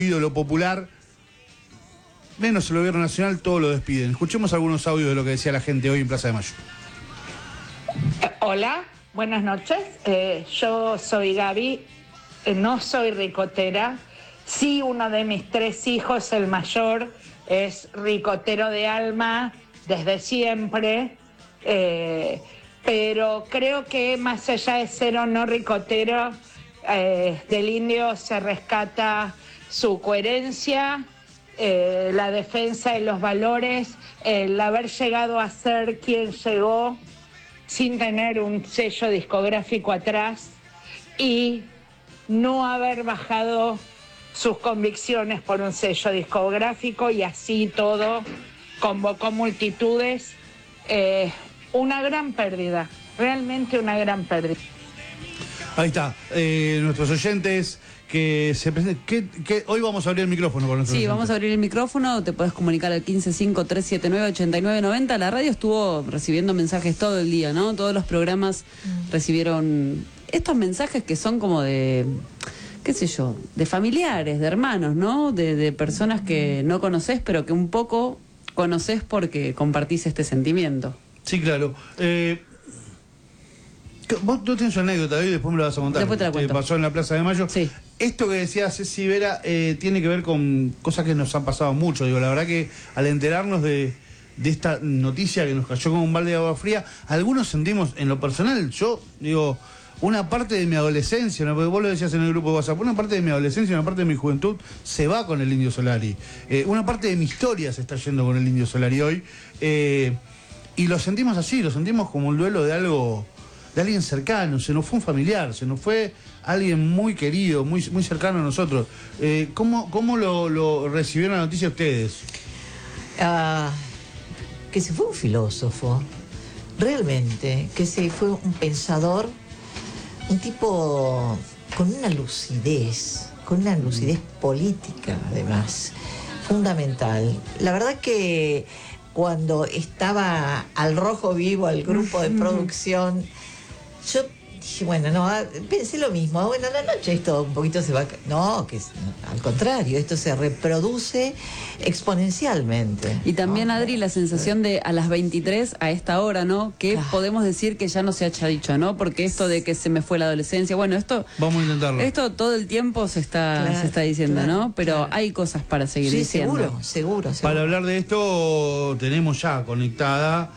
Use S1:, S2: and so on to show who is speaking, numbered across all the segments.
S1: ídolo popular, menos el gobierno nacional, todo lo despiden. Escuchemos algunos audios de lo que decía la gente hoy en Plaza de Mayo.
S2: Hola, buenas noches. Yo soy Gaby, no soy ricotera. Sí, uno de mis 3 hijos, el mayor, es ricotero de alma desde siempre. Pero creo que más allá de ser o no ricotero, del Indio se rescata su coherencia, la defensa de los valores, el haber llegado a ser quien llegó sin tener un sello discográfico atrás y no haber bajado sus convicciones por un sello discográfico, y así todo convocó multitudes. Una gran pérdida, realmente una gran pérdida.
S1: Ahí está, nuestros oyentes que se presenten, que hoy vamos a abrir el micrófono con nuestros oyentes.
S3: Vamos a abrir el micrófono, te puedes comunicar al 155-379-8990. La radio estuvo recibiendo mensajes todo el día, ¿no? Todos los programas recibieron estos mensajes que son como de, qué sé yo, de familiares, de hermanos, ¿no? De personas que no conoces, pero que un poco conoces porque compartís este sentimiento.
S1: Sí, claro. Vos tenés una anécdota hoy, después me la vas a contar.
S3: Después te la cuento.
S1: Pasó en la Plaza de Mayo.
S3: Sí.
S1: Esto que decía Ceci Vera tiene que ver con cosas que nos han pasado mucho. Digo, la verdad que al enterarnos de esta noticia que nos cayó como un balde de agua fría, algunos sentimos, en lo personal, yo digo, una parte de mi adolescencia, ¿no? Porque vos lo decías en el grupo de WhatsApp, una parte de mi adolescencia, una parte de mi juventud se va con el Indio Solari. Una parte de mi historia se está yendo con el Indio Solari hoy. Y lo sentimos así, lo sentimos como el duelo de algo, de alguien cercano. Se nos fue un familiar, se nos fue alguien muy querido, muy cercano a nosotros. ¿Cómo lo recibieron la noticia ustedes?
S4: Que se fue un filósofo, realmente, que se fue un pensador, un tipo con una lucidez política, además, fundamental. La verdad que cuando estaba al rojo vivo, al grupo de producción, yo dije, bueno, no, pensé lo mismo, bueno, a la noche esto un poquito se va, no, al contrario, esto se reproduce exponencialmente.
S3: Y también,
S4: ¿no?
S3: Adri, la sensación de a las 23, a esta hora, ¿no? Que podemos decir que ya no se haya dicho, ¿no? Porque esto de que se me fue la adolescencia, bueno, esto...
S1: Vamos a intentarlo.
S3: Esto todo el tiempo se está diciendo, ¿no? Pero hay cosas para seguir diciendo.
S4: Seguro.
S1: Para hablar de esto tenemos ya conectada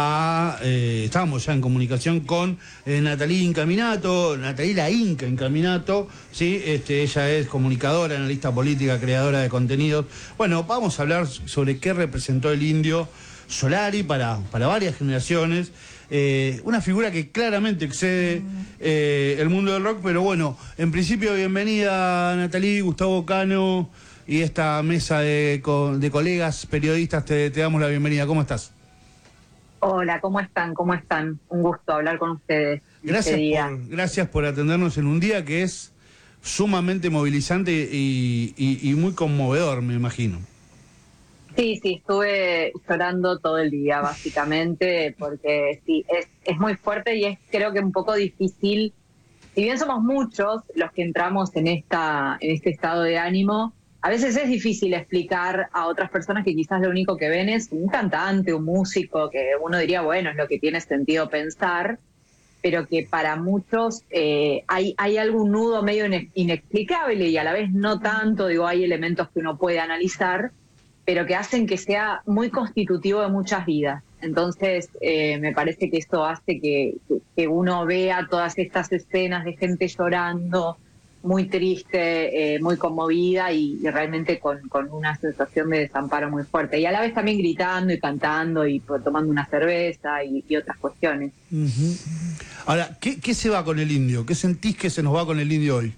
S1: estamos ya en comunicación con Natalie Incaminato, Natalie la Inca Incaminato, ¿sí? Ella es comunicadora, analista política, creadora de contenidos. Bueno, vamos a hablar sobre qué representó el Indio Solari para varias generaciones. Una figura que claramente excede el mundo del rock, pero bueno, en principio, bienvenida Natalie, Gustavo Cano y esta mesa de colegas periodistas, te damos la bienvenida. ¿Cómo estás?
S5: Hola, ¿cómo están? Un gusto hablar con ustedes.
S1: Gracias por atendernos en un día que es sumamente movilizante y muy conmovedor, me imagino.
S5: Sí, estuve llorando todo el día, básicamente, porque sí, es muy fuerte y es, creo que un poco difícil. Si bien somos muchos los que entramos en este estado de ánimo, a veces es difícil explicar a otras personas que quizás lo único que ven es un cantante, un músico, que uno diría, bueno, es lo que tiene sentido pensar, pero que para muchos hay algún nudo medio inexplicable y a la vez no tanto, digo, hay elementos que uno puede analizar, pero que hacen que sea muy constitutivo de muchas vidas. Entonces, me parece que esto hace que uno vea todas estas escenas de gente llorando, muy triste, muy conmovida y realmente con una sensación de desamparo muy fuerte. Y a la vez también gritando y cantando y tomando una cerveza y otras cuestiones.
S1: Uh-huh. Ahora, ¿qué se va con el Indio? ¿Qué sentís que se nos va con el Indio hoy?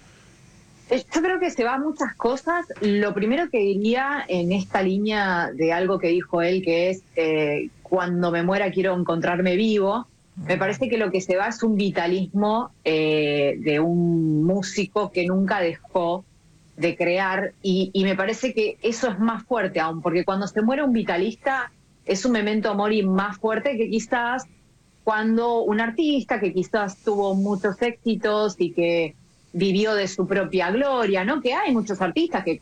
S5: Yo creo que se van muchas cosas. Lo primero que diría en esta línea de algo que dijo él, que es cuando me muera quiero encontrarme vivo, me parece que lo que se va es un vitalismo de un músico que nunca dejó de crear y me parece que eso es más fuerte aún, porque cuando se muere un vitalista es un memento mori más fuerte que quizás cuando un artista que quizás tuvo muchos éxitos y que vivió de su propia gloria, ¿no? Que hay muchos artistas que